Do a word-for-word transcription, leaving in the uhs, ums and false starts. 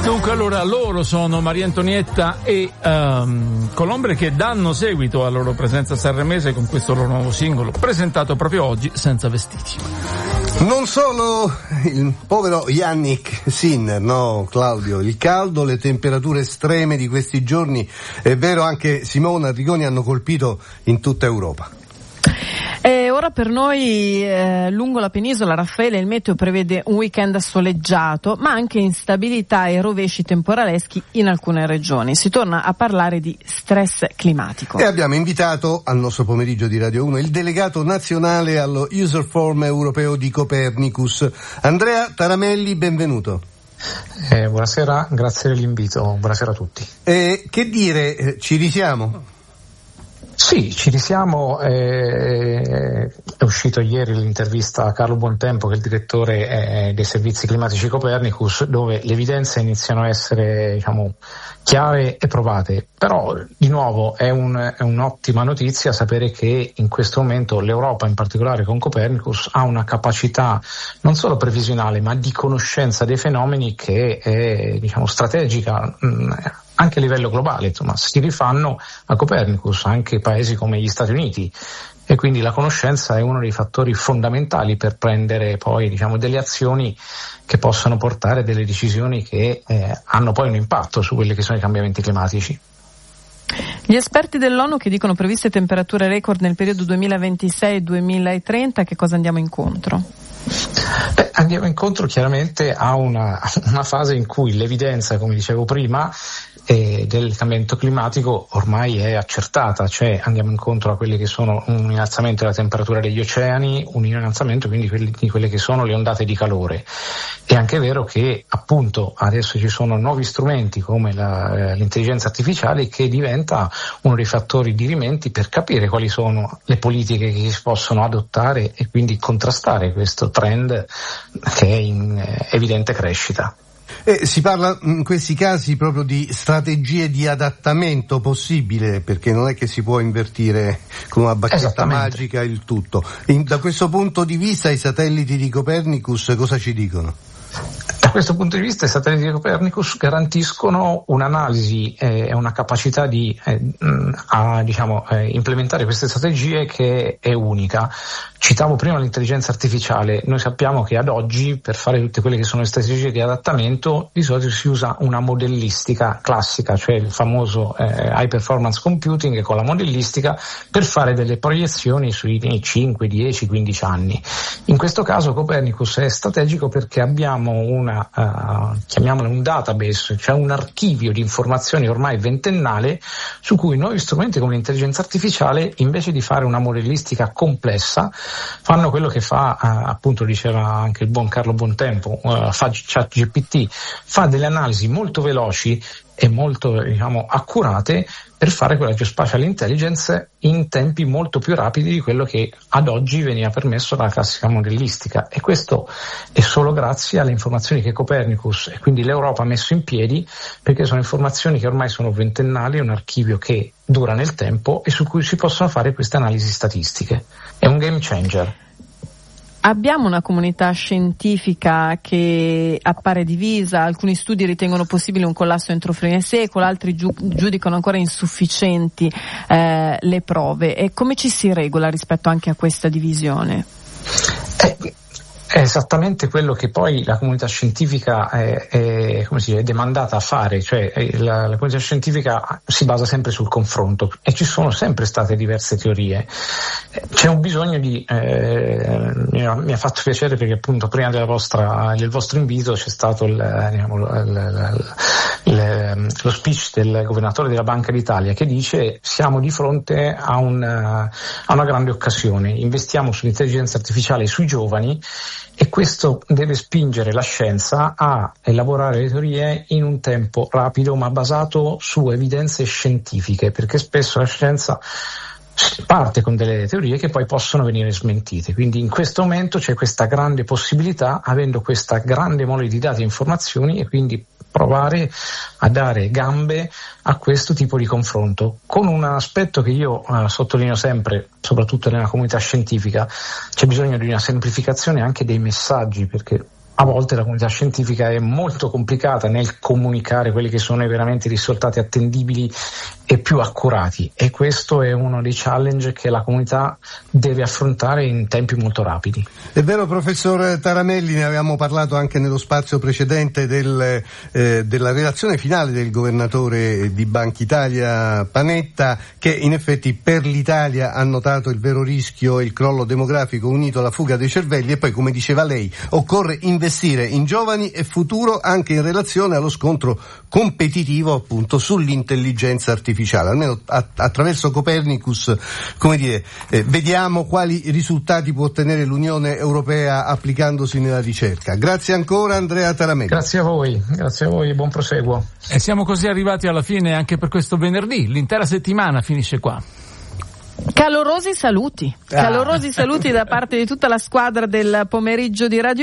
Dunque, allora, loro sono Maria Antonietta e um, Colombre, che danno seguito alla loro presenza sanremese con questo loro nuovo singolo, presentato proprio oggi, Senza vestiti. Non solo il povero Yannick Sinner, no Claudio, il caldo, le temperature estreme di questi giorni, è vero, anche Simona Arrigoni, hanno colpito in tutta Europa. E ora per noi eh, lungo la penisola, Raffaele, il meteo prevede un weekend soleggiato, ma anche instabilità e rovesci temporaleschi in alcune regioni. Si torna a parlare di stress climatico. E abbiamo invitato al nostro pomeriggio di Radio uno il delegato nazionale allo User Forum europeo di Copernicus, Andrea Taramelli, benvenuto. Eh, buonasera, grazie dell'invito, buonasera a tutti. Eh, che dire, ci risiamo? Sì, ci risiamo. Eh, è uscito ieri l'intervista a Carlo Buontempo, che è il direttore eh, dei servizi climatici Copernicus, dove le evidenze iniziano a essere, diciamo, chiare e provate. Però, di nuovo, è, un, è un'ottima notizia sapere che in questo momento l'Europa, in particolare con Copernicus, ha una capacità non solo previsionale, ma di conoscenza dei fenomeni che è, diciamo, strategica mh, anche a livello globale. Insomma, si rifanno a Copernicus anche paesi come gli Stati Uniti, e quindi la conoscenza è uno dei fattori fondamentali per prendere poi, diciamo, delle azioni che possano portare delle decisioni che eh, hanno poi un impatto su quelli che sono i cambiamenti climatici. Gli esperti dell'ONU che dicono previste temperature record nel periodo duemilaventisei duemilatrenta, che cosa andiamo incontro? Beh, andiamo incontro chiaramente a una, una fase in cui l'evidenza, come dicevo prima, eh, del cambiamento climatico ormai è accertata, cioè andiamo incontro a quelli che sono un innalzamento della temperatura degli oceani, un innalzamento quindi quelli, di quelle che sono le ondate di calore. È anche vero che appunto adesso ci sono nuovi strumenti come la, l'intelligenza artificiale, che diventa uno dei fattori dirimenti per capire quali sono le politiche che si possono adottare e quindi contrastare questo trend che è in eh, evidente crescita. Eh, si parla in questi casi proprio di strategie di adattamento possibile, perché non è che si può invertire con una bacchetta magica il tutto. In, da questo punto di vista i satelliti di Copernicus cosa ci dicono? Da questo punto di vista i satelliti di Copernicus garantiscono un'analisi e eh, una capacità di eh, a, diciamo, eh, implementare queste strategie che è unica. Citavo prima l'intelligenza artificiale. Noi sappiamo che ad oggi, per fare tutte quelle che sono le strategie di adattamento, di solito si usa una modellistica classica, cioè il famoso eh, high performance computing con la modellistica, per fare delle proiezioni sui cinque, dieci, quindici anni. In questo caso Copernicus è strategico perché abbiamo una Uh, chiamiamolo un database, cioè un archivio di informazioni ormai ventennale, su cui nuovi strumenti come l'intelligenza artificiale, invece di fare una modellistica complessa, fanno quello che fa, uh, appunto diceva anche il buon Carlo Buontempo, uh, fa ChatGPT, fa delle analisi molto veloci e molto, diciamo, accurate per fare quella geospatial intelligence in tempi molto più rapidi di quello che ad oggi veniva permesso dalla classica modellistica. E questo è solo grazie alle informazioni che Copernicus e quindi l'Europa ha messo in piedi, perché sono informazioni che ormai sono ventennali, un archivio che dura nel tempo e su cui si possono fare queste analisi statistiche. È un game changer. Abbiamo una comunità scientifica che appare divisa, alcuni studi ritengono possibile un collasso entro fine secolo, altri giu- giudicano ancora insufficienti eh, le prove. E come ci si regola rispetto anche a questa divisione? Eh, è esattamente quello che poi la comunità scientifica è, è, come si dice, è demandata a fare, cioè la, la comunità scientifica si basa sempre sul confronto e ci sono sempre state diverse teorie. C'è un bisogno di, eh, mi, ha, mi ha fatto piacere perché appunto prima della vostra, del vostro invito c'è stato il, diciamo, il, il, il, lo speech del governatore della Banca d'Italia, che dice: siamo di fronte a, un, a una grande occasione, investiamo sull'intelligenza artificiale e sui giovani, e questo deve spingere la scienza a elaborare le teorie in un tempo rapido ma basato su evidenze scientifiche, perché spesso la scienza parte con delle teorie che poi possono venire smentite. Quindi in questo momento c'è questa grande possibilità, avendo questa grande mole di dati e informazioni, e quindi provare a dare gambe a questo tipo di confronto, con un aspetto che io eh, sottolineo sempre, soprattutto nella comunità scientifica: c'è bisogno di una semplificazione anche dei messaggi, perché a volte la comunità scientifica è molto complicata nel comunicare quelli che sono veramente i risultati attendibili e più accurati, e questo è uno dei challenge che la comunità deve affrontare in tempi molto rapidi. È vero, professor Taramelli, ne avevamo parlato anche nello spazio precedente del, eh, della relazione finale del governatore di Banca Italia Panetta, che in effetti per l'Italia ha notato il vero rischio, il crollo demografico unito alla fuga dei cervelli, e poi, come diceva lei, occorre investire in giovani e futuro anche in relazione allo scontro competitivo appunto sull'intelligenza artificiale. Almeno a, attraverso Copernicus, come dire, eh, vediamo quali risultati può ottenere l'Unione Europea applicandosi nella ricerca. Grazie ancora, Andrea Taramelli. Grazie a voi, grazie a voi e buon proseguo. E siamo così arrivati alla fine anche per questo venerdì, l'intera settimana finisce qua. Calorosi saluti, calorosi saluti da parte di tutta la squadra del pomeriggio di Radio